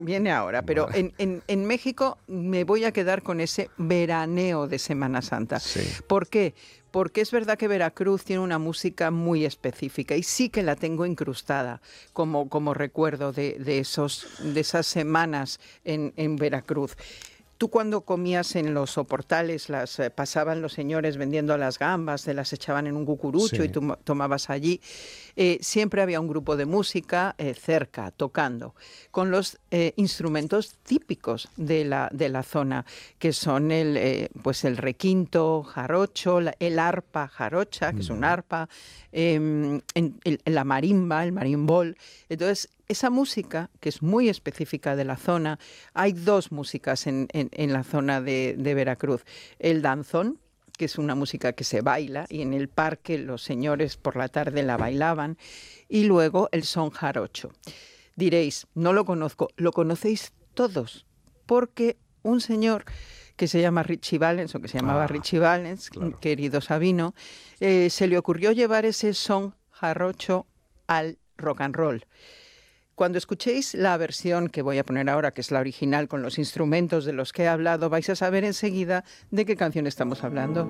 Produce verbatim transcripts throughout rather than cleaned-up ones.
Viene ahora, pero Vale. en, en, en México me voy a quedar con ese veraneo de Semana Santa. Sí. ¿Por qué? Porque es verdad que Veracruz tiene una música muy específica y sí que la tengo incrustada como, como recuerdo de, de, esos, de esas semanas en, en Veracruz. Tú cuando comías en los soportales, las eh, pasaban los señores vendiendo las gambas, te las echaban en un cucurucho Sí. y tú tomabas allí. Eh, siempre había un grupo de música eh, cerca, tocando, con los eh, instrumentos típicos de la, de la zona, que son el, eh, pues el requinto, jarocho, la, el arpa jarocha, que es un arpa, eh, en, el, la marimba, el marimbol. Entonces, esa música, que es muy específica de la zona, hay dos músicas en, en, en la zona de, de Veracruz. El danzón, que es una música que se baila, y en el parque los señores por la tarde la bailaban, y luego el son jarocho. Diréis, no lo conozco, lo conocéis todos, porque un señor que se llama Richie Valens, o que se llamaba Ah, Richie Valens, claro. querido Sabino, eh, se le ocurrió llevar ese son jarocho al rock and roll. Cuando escuchéis la versión que voy a poner ahora, que es la original con los instrumentos de los que he hablado, vais a saber enseguida de qué canción estamos hablando.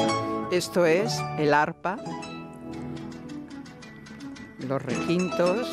Esto es el arpa, los requintos,